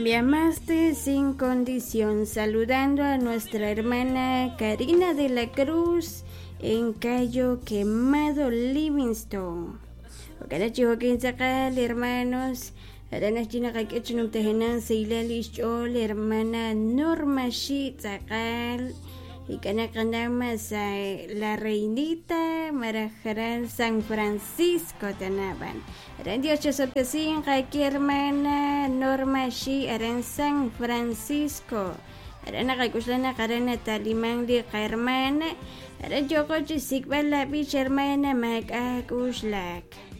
Me amaste sin condición, saludando a nuestra hermana Karina de la Cruz en Cayo Quemado, Livingston. Okarachi hokinsakal, hermanos. Aranas china kakechunum tehenan seilalish ol, hermana Norma Shitzakal. Y Canacandamas la reinita Marajarán San Francisco Tanaban. Eran Dios Sopesin, Kaki hermana Norma Shi, eran San Francisco. Eran Akakuslana Karana Talimán de hermana. Eran Yokochi Sikbala Bich hermana Magakuslak.